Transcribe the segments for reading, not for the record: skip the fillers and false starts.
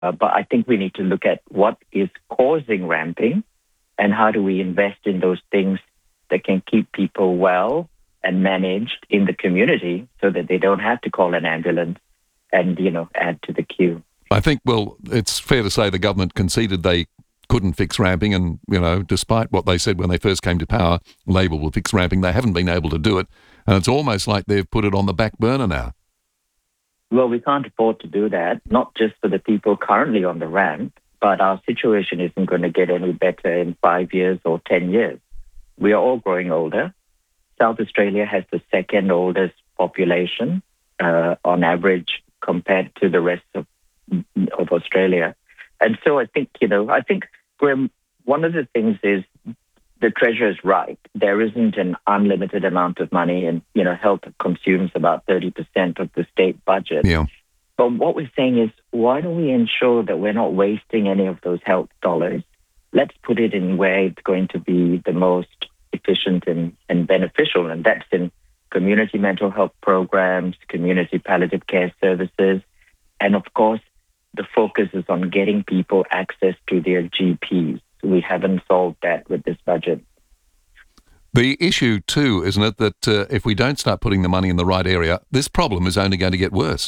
But I think we need to look at what is causing ramping and how do we invest in those things that can keep people well and managed in the community so that they don't have to call an ambulance and, add to the queue. I think, it's fair to say the government conceded they couldn't fix ramping and, despite what they said when they first came to power, Labor will fix ramping, they haven't been able to do it. And it's almost like they've put it on the back burner now. Well, we can't afford to do that, not just for the people currently on the ramp, but our situation isn't going to get any better in 5 years or 10 years. We are all growing older. South Australia has the second oldest population on average compared to the rest of Australia. And so I think, Graham, one of the things is the Treasurer is right. There isn't an unlimited amount of money, and, health consumes about 30% of the state budget. Yeah. But what we're saying is, why don't we ensure that we're not wasting any of those health dollars? Let's put it in where it's going to be the most efficient and beneficial, and that's in community mental health programs, community palliative care services, and of course, the focus is on getting people access to their GPs. We haven't solved that with this budget. The issue too, isn't it, that if we don't start putting the money in the right area, this problem is only going to get worse.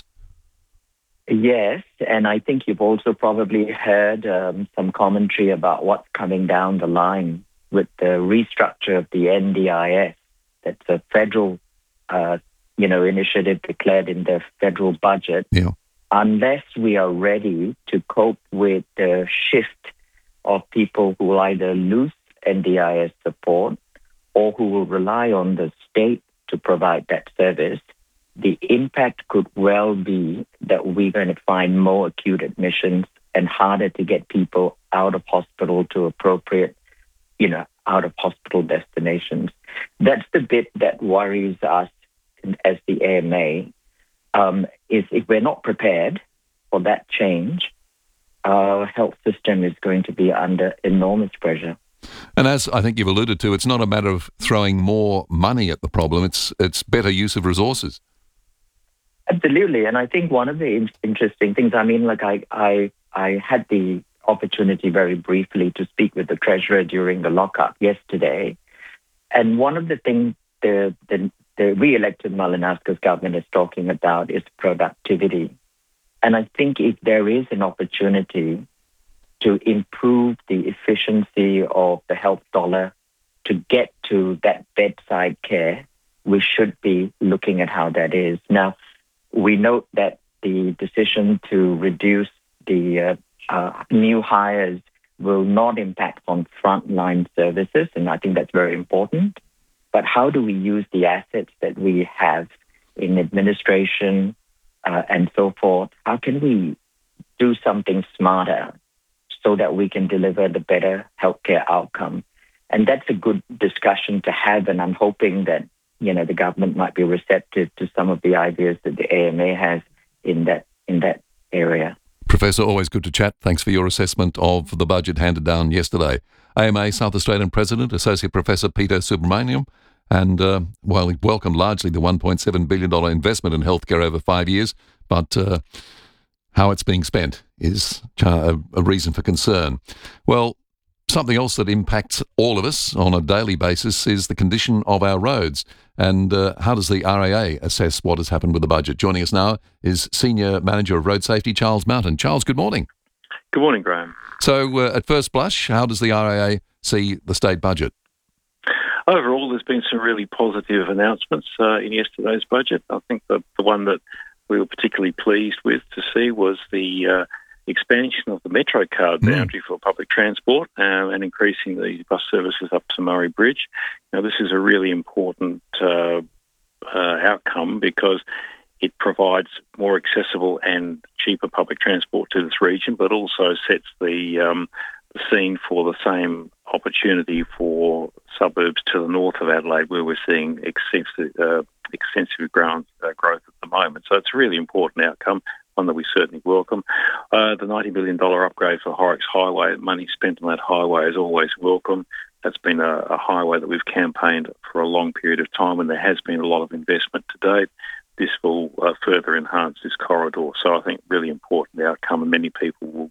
Yes, and I think you've also probably heard some commentary about what's coming down the line with the restructure of the NDIS. That's a federal, initiative declared in the federal budget. Yeah. Unless we are ready to cope with the shift of people who will either lose NDIS support or who will rely on the state to provide that service, the impact could well be that we're going to find more acute admissions and harder to get people out of hospital to appropriate, out-of-hospital destinations. That's the bit that worries us as the AMA, is if we're not prepared for that change, our health system is going to be under enormous pressure. And as I think you've alluded to, it's not a matter of throwing more money at the problem, it's better use of resources. Absolutely. And I think one of the interesting things, I had the opportunity very briefly to speak with the Treasurer during the lockup yesterday. And one of the things the re-elected Malinauskas government is talking about is productivity. And I think if there is an opportunity to improve the efficiency of the health dollar to get to that bedside care, we should be looking at how that is. Now, we note that the decision to reduce the new hires will not impact on frontline services, and I think that's very important. But how do we use the assets that we have in administration and so forth? How can we do something smarter so that we can deliver the better healthcare outcome? And that's a good discussion to have, and I'm hoping that the government might be receptive to some of the ideas that the AMA has in that area. Professor, always good to chat. Thanks for your assessment of the budget handed down yesterday. AMA South Australian President, Associate Professor Peter Subramaniam, and while he welcomed largely the $1.7 billion investment in healthcare over 5 years, but how it's being spent is a reason for concern. Well, something else that impacts all of us on a daily basis is the condition of our roads. And how does the RAA assess what has happened with the budget? Joining us now is Senior Manager of Road Safety, Charles Mountain. Charles, good morning. Good morning, Graham. So at first blush, how does the RAA see the state budget? Overall, there's been some really positive announcements in yesterday's budget. I think the one that we were particularly pleased with to see was the expansion of the MetroCard boundary for public transport and increasing the bus services up to Murray Bridge. Now, this is a really important outcome because it provides more accessible and cheaper public transport to this region, but also sets the scene for the same opportunity for suburbs to the north of Adelaide, where we're seeing extensive growth at the moment. So it's a really important outcome, one that we certainly welcome. The $90 million upgrade for Horrocks Highway, money spent on that highway is always welcome. That's been a highway that we've campaigned for a long period of time, and there has been a lot of investment to date. this will further enhance this corridor. So I think really important outcome, and many people will